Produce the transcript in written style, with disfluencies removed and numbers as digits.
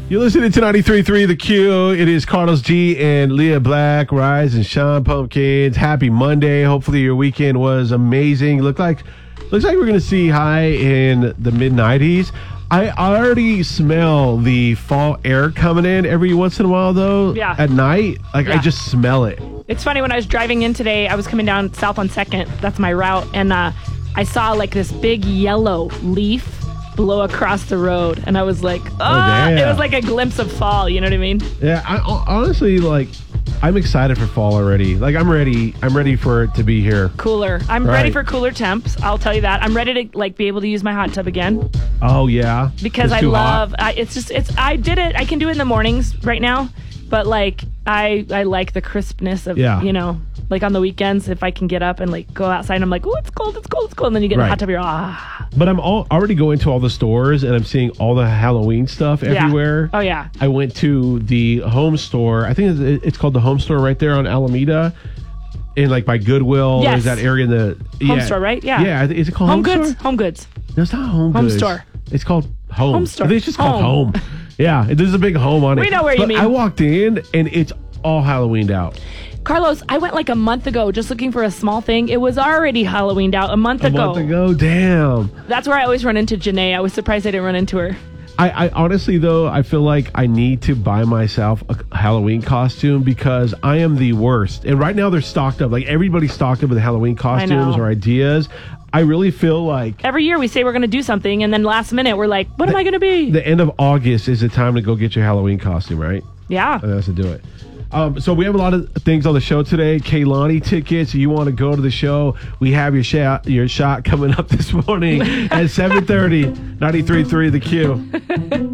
You're listening to 93.3 The Q. It is Carlos G and Leah Black, Rise and Sean Pumpkins. Happy Monday. Hopefully your weekend was amazing. Looks like we're going to see high in the mid-90s. I already smell the fall air coming in every once in a while, though. Yeah. At night, I just smell it. It's funny, when I was driving in today, I was coming down south on 2nd. That's my route. And I saw like this big yellow leaf blow across the road. And I was like, it was like a glimpse of fall. You know what I mean? Yeah, I honestly, I'm excited for fall already. I'm ready for it to be here. Cooler. I'm ready for cooler temps. I'll tell you that. I'm ready to be able to use my hot tub again. Oh yeah. Because I love. I did it. I can do it in the mornings right now, but I like the crispness of on the weekends, if I can get up and go outside and I'm like, oh, it's cold, and then you get in the hot tub, you're But I'm already going to all the stores and I'm seeing all the Halloween stuff everywhere. Oh yeah. I went to the home store. I think it's called the home store right there on Alameda, in by Goodwill. Yes. There's that area in the home store, right? Yeah. Yeah. Is it called Home Goods? Store? Home Goods. No, it's not Home Home Goods. Store. It's called Home Store. I think it's just called Home. Yeah, there's a big home on it. We know where you mean. I walked in and it's all Halloweened out. Carlos, I went a month ago just looking for a small thing. It was already Halloweened out a month ago. Damn. That's where I always run into Janae. I was surprised I didn't run into her. I honestly, though, I feel like I need to buy myself a Halloween costume because I am the worst. And right now they're stocked up. Everybody's stocked up with Halloween costumes or ideas. I really feel like every year we say we're going to do something, and then last minute we're like, what am I going to be? The end of August is the time to go get your Halloween costume, right? Yeah. And that's to do it. So we have a lot of things on the show today. Kehlani tickets. You want to go to the show? We have your shot coming up this morning at 7:30. 93.3 The Q.